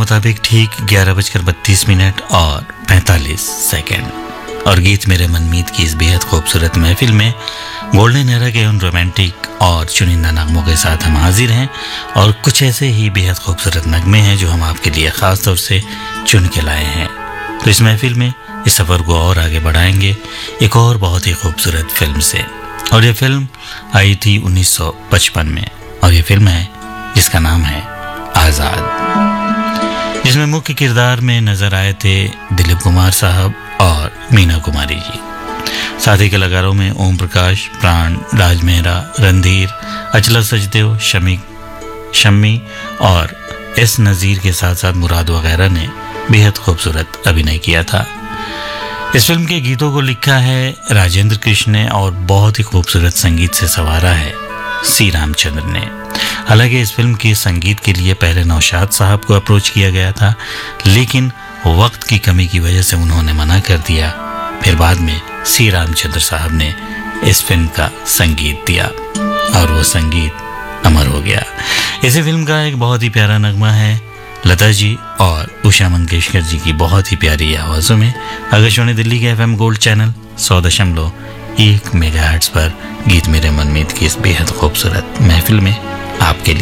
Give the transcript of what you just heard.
मुताबिक ठीक 11:32 और 45 और गीत मेरे मनमीत की इस बेहद खूबसूरत महफिल में गोल्डन एरा के उन रोमांटिक और चुनिंदा नगमों के साथ हम हाजिर हैं और कुछ ऐसे ही बेहद खूबसूरत नगमे हैं जो हम आपके लिए ख़ास तौर से चुन के लाए हैं। तो इस महफिल में इस सफ़र को और आगे बढ़ाएंगे एक और बहुत ही खूबसूरत फिल्म से, और ये फिल्म आई थी 1955 में, और ये फिल्म है जिसका नाम है आज़ाद, जिसमें मुख्य किरदार में नजर आए थे दिलीप कुमार साहब और मीना कुमारी जी। साथ ही कलाकारों में ओम प्रकाश, प्राण, राज मेहरा, रणधीर, अचला सचदेव, शम्मी और एस नज़ीर के साथ साथ मुराद वगैरह ने बेहद खूबसूरत अभिनय किया था। इस फिल्म के गीतों को लिखा है राजेंद्र कृष्ण ने और बहुत ही खूबसूरत संगीत से संवारा है सी रामचंद्र ने। हालांकि इस फिल्म के संगीत के लिए पहले नौशाद साहब को अप्रोच किया गया था, लेकिन वक्त की कमी की वजह से उन्होंने मना कर दिया। फिर बाद में सी रामचंद्र साहब ने इस फिल्म का संगीत दिया और वो संगीत अमर हो गया। इसी फिल्म का एक बहुत ही प्यारा नगमा है लता जी और उषा मंगेशकर जी की बहुत ही प्यारी आवाज़ों में आकाशवाणी दिल्ली के FM गोल्ड चैनल 100.1 मेगाहर्ट्ज़ पर गीत मेरे मनमीत की इस बेहद खूबसूरत महफिल में आपके लिए